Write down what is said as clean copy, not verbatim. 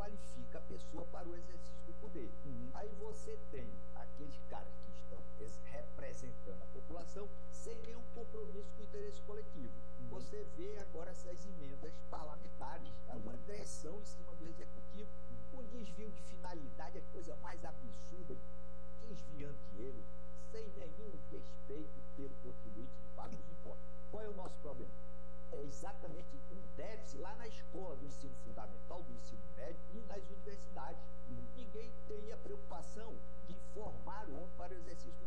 qualifica a pessoa para o exercício do poder. Aí você tem aqueles caras que estão representando a população sem nenhum compromisso com o interesse coletivo. Você vê agora essas emendas parlamentares, uma agressão em cima do executivo, um desvio de finalidade, a coisa mais absurda, desviando dinheiro, sem nenhum respeito pelo contribuinte que paga os impostos. Qual é o nosso problema? É exatamente um déficit lá na escola do ensino fundamental, do ensino médio e nas universidades. Ninguém tem a preocupação de formar o homem para o exercício do